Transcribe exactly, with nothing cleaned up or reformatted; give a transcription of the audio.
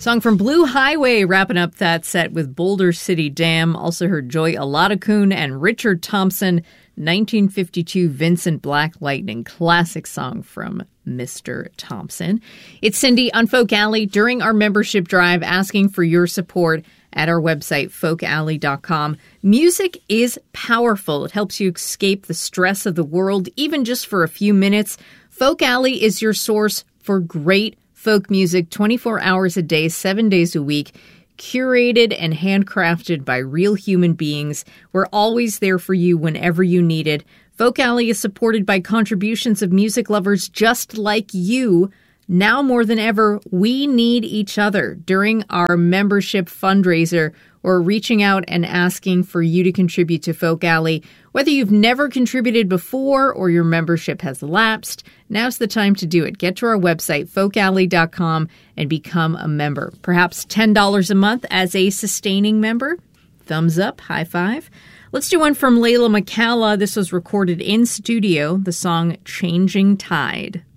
Song from Blue Highway, wrapping up that set with Boulder City Dam. Also heard Joy Aladakun and Richard Thompson, nineteen fifty-two Vincent Black Lightning, classic song from Mister Thompson. It's Cindy on Folk Alley during our membership drive, asking for your support at our website, folk alley dot com. Music is powerful. It helps you escape the stress of the world, even just for a few minutes. Folk Alley is your source for great folk music, twenty-four hours a day, seven days a week, curated and handcrafted by real human beings. We're always there for you whenever you need it. Folk Alley is supported by contributions of music lovers just like you. Now more than ever, we need each other. During our membership fundraiser, we're reaching out and asking for you to contribute to Folk Alley. Whether you've never contributed before or your membership has lapsed, now's the time to do it. Get to our website, folk alley dot com, and become a member. Perhaps ten dollars a month as a sustaining member. Thumbs up, high five. Let's do one from Layla McCalla. This was recorded in studio, the song Changing Tide.